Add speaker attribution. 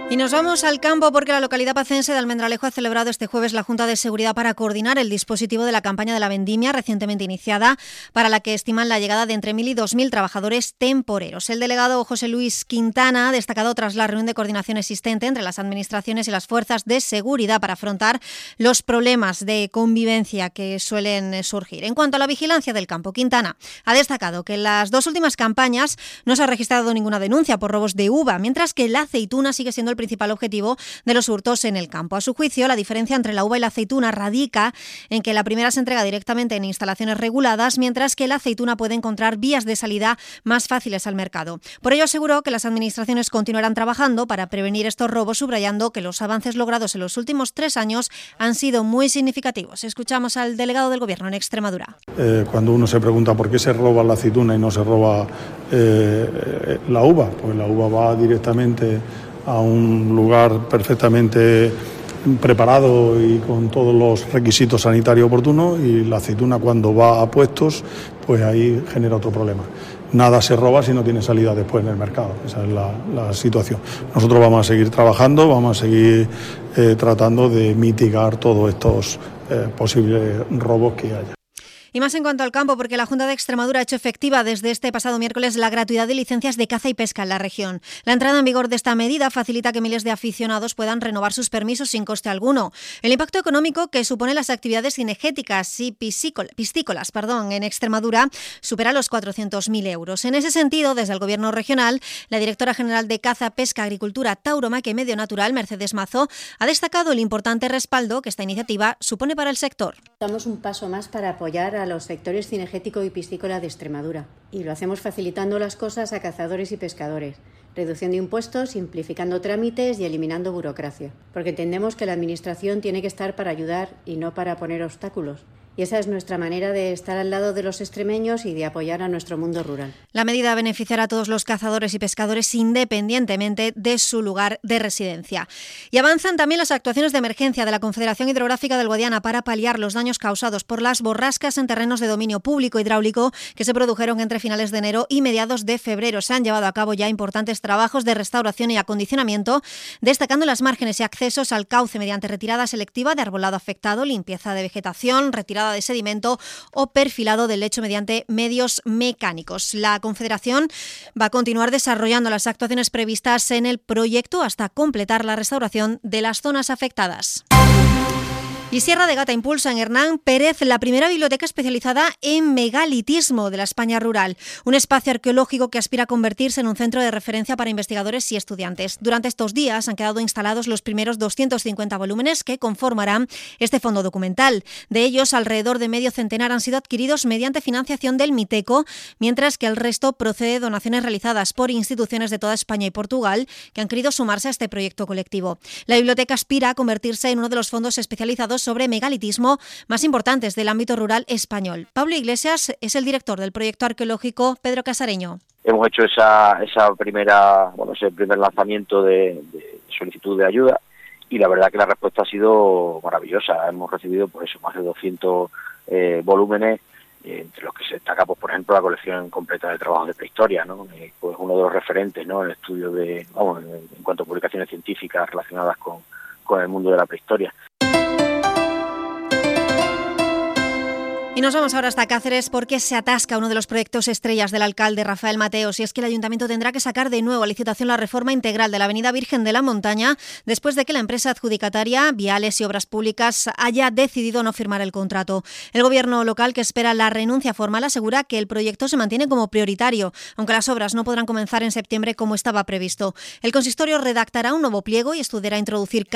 Speaker 1: Y nos vamos al campo porque la localidad pacense de Almendralejo ha celebrado este jueves la Junta de Seguridad para coordinar el dispositivo de la campaña de la vendimia recientemente iniciada, para la que estiman la llegada de entre 1.000 y 2.000 trabajadores temporeros. El delegado José Luis Quintana ha destacado tras la reunión de coordinación existente entre las administraciones y las fuerzas de seguridad para afrontar los problemas de convivencia que suelen surgir. En cuanto a la vigilancia del campo, Quintana ha destacado que en las dos últimas campañas no se ha registrado ninguna denuncia por robos de uva, mientras que la aceituna sigue siendo el principal objetivo de los hurtos en el campo. A su juicio, la diferencia entre la uva y la aceituna radica en que la primera se entrega directamente en instalaciones reguladas, mientras que la aceituna puede encontrar vías de salida más fáciles al mercado. Por ello, aseguró que las administraciones continuarán trabajando para prevenir estos robos, subrayando que los avances logrados en los últimos 3 años han sido muy significativos. Escuchamos al delegado del Gobierno en Extremadura.
Speaker 2: Cuando uno se pregunta por qué se roba la aceituna y no se roba la uva, pues la uva va directamente a un lugar perfectamente preparado y con todos los requisitos sanitarios oportunos, y la aceituna cuando va a puestos, pues ahí genera otro problema. Nada se roba si no tiene salida después en el mercado. Esa es la situación. Nosotros vamos a seguir trabajando, vamos a seguir tratando de mitigar todos estos posibles robos que haya.
Speaker 1: Y más en cuanto al campo, porque la Junta de Extremadura ha hecho efectiva desde este pasado miércoles la gratuidad de licencias de caza y pesca en la región. La entrada en vigor de esta medida facilita que miles de aficionados puedan renovar sus permisos sin coste alguno. El impacto económico que suponen las actividades cinegéticas y piscícolas en Extremadura supera los 400.000 euros. En ese sentido, desde el Gobierno regional, la directora general de Caza, Pesca, Agricultura, Tauromaquia y Medio Natural, Mercedes Mazo, ha destacado el importante respaldo que esta iniciativa supone para el sector.
Speaker 3: Damos un paso más para apoyar a los sectores cinegético y piscícola de Extremadura, y lo hacemos facilitando las cosas a cazadores y pescadores, reduciendo impuestos, simplificando trámites y eliminando burocracia, porque entendemos que la Administración tiene que estar para ayudar y no para poner obstáculos. Y esa es nuestra manera de estar al lado de los extremeños y de apoyar a nuestro mundo rural.
Speaker 1: La medida beneficiará a todos los cazadores y pescadores independientemente de su lugar de residencia. Y avanzan también las actuaciones de emergencia de la Confederación Hidrográfica del Guadiana para paliar los daños causados por las borrascas en terrenos de dominio público hidráulico que se produjeron entre finales de enero y mediados de febrero. Se han llevado a cabo ya importantes trabajos de restauración y acondicionamiento, destacando las márgenes y accesos al cauce mediante retirada selectiva de arbolado afectado, limpieza de vegetación, retirada de sedimento o perfilado del lecho mediante medios mecánicos. La Confederación va a continuar desarrollando las actuaciones previstas en el proyecto hasta completar la restauración de las zonas afectadas. Y Sierra de Gata impulsa en Hernán Pérez la primera biblioteca especializada en megalitismo de la España rural, un espacio arqueológico que aspira a convertirse en un centro de referencia para investigadores y estudiantes. Durante estos días han quedado instalados los primeros 250 volúmenes que conformarán este fondo documental. De ellos, alrededor de medio centenar han sido adquiridos mediante financiación del Miteco, mientras que el resto procede de donaciones realizadas por instituciones de toda España y Portugal que han querido sumarse a este proyecto colectivo. La biblioteca aspira a convertirse en uno de los fondos especializados sobre megalitismo más importantes del ámbito rural español. Pablo Iglesias es el director del proyecto arqueológico Pedro Casareño.
Speaker 4: Hemos hecho ese primer lanzamiento de solicitud de ayuda, y la verdad que la respuesta ha sido maravillosa. Hemos recibido más de 200 volúmenes, entre los que se destaca, por ejemplo, la colección completa de trabajos de prehistoria, ¿no? Pues uno de los referentes, ¿no?, en el estudio en cuanto a publicaciones científicas relacionadas con el mundo de la prehistoria.
Speaker 1: Y nos vamos ahora hasta Cáceres porque se atasca uno de los proyectos estrellas del alcalde Rafael Mateos, y es que el ayuntamiento tendrá que sacar de nuevo a licitación la reforma integral de la avenida Virgen de la Montaña después de que la empresa adjudicataria Viales y Obras Públicas haya decidido no firmar el contrato. El gobierno local, que espera la renuncia formal, asegura que el proyecto se mantiene como prioritario, aunque las obras no podrán comenzar en septiembre como estaba previsto. El consistorio redactará un nuevo pliego y estudiará introducir